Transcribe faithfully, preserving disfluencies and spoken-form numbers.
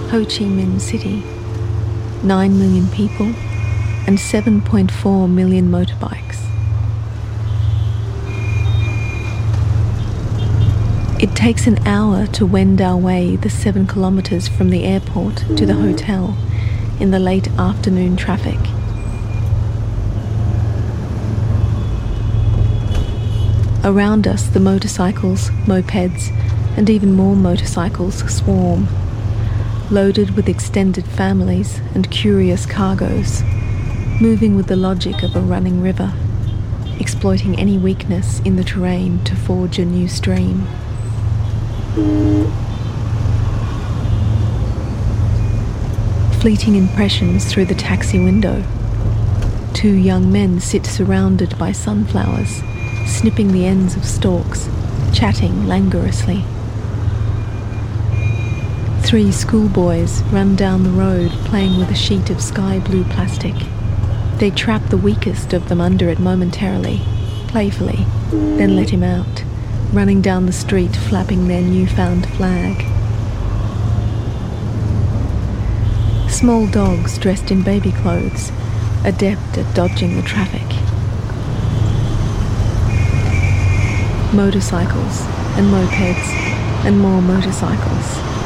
Ho Chi Minh City, nine million people and seven point four million motorbikes. It takes an hour to wend our way the seven kilometres from the airport to the hotel in the late afternoon traffic. Around us, the motorcycles, mopeds, and even more motorcycles swarm, loaded with extended families and curious cargoes, moving with the logic of a running river, exploiting any weakness in the terrain to forge a new stream. Fleeting impressions through the taxi window. Two young men sit surrounded by sunflowers, snipping the ends of stalks, chatting languorously. Three schoolboys run down the road playing with a sheet of sky blue plastic. They trap the weakest of them under it momentarily, playfully, then let him out, running down the street flapping their newfound flag. Small dogs dressed in baby clothes, adept at dodging the traffic. Motorcycles and mopeds and more motorcycles.